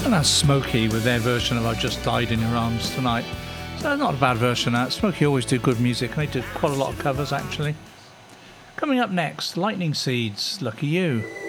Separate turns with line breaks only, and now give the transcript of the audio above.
And that's Smokey with their version of I Just Died in Your Arms Tonight. So not a bad version of that. Smokey always do good music, and they did quite a lot of covers actually. Coming up next, Lightning Seeds, Lucky You.